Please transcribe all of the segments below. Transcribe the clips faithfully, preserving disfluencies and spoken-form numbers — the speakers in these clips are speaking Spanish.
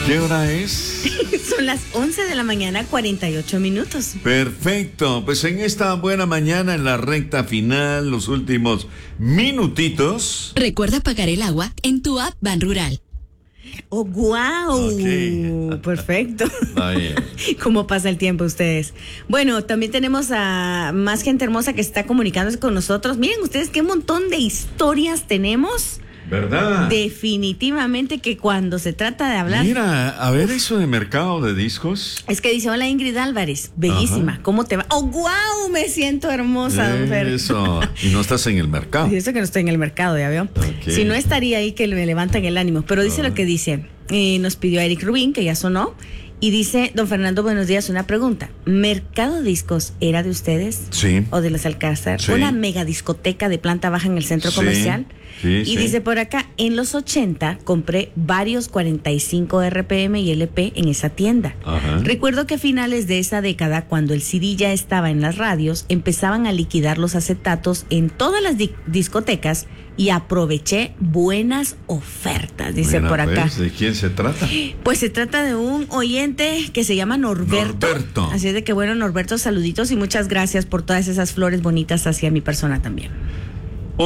¿Qué hora es? Son las once de la mañana, cuarenta y ocho minutos. Perfecto, pues en esta buena mañana, en la recta final, los últimos minutitos. Recuerda pagar el agua en tu app Ban Rural. ¡Oh, guau! Ok. Perfecto. Vaya. ¿Cómo pasa el tiempo ustedes? Bueno, también tenemos a más gente hermosa que está comunicándose con nosotros. Miren ustedes qué montón de historias tenemos. ¿Verdad? Definitivamente que cuando se trata de hablar... Mira, a ver eso de mercado de discos. Es que dice, hola Ingrid Álvarez, bellísima, Ajá. ¿cómo te va? ¡Oh, guau! Me siento hermosa, don Fer. Eso, y no estás en el mercado. Y eso que no estoy en el mercado, ¿ya veo? Ok. Si no estaría ahí que me levantan el ánimo. Pero dice Ah. lo que dice. Eh, nos pidió a Eric Rubín, que ya sonó. Y dice, don Fernando, buenos días, una pregunta. ¿Mercado Discos era de ustedes? Sí. ¿O de los Alcázar? Sí. ¿Una mega discoteca de planta baja en el centro Sí, comercial? sí, y sí. dice por acá, en los ochenta compré varios cuarenta y cinco R P M y L P en esa tienda. Ajá. Recuerdo que a finales de esa década, cuando el C D ya estaba en las radios, empezaban a liquidar los acetatos en todas las di- discotecas y aproveché buenas ofertas, dice Mira, por acá. pues, ¿de quién se trata? Pues se trata de un oyente que se llama Norberto. Norberto. Así es de que bueno, Norberto, saluditos y muchas gracias por todas esas flores bonitas hacia mi persona también.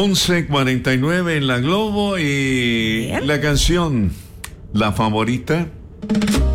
once cuarenta y nueve en la Globo y Bien. la canción, la favorita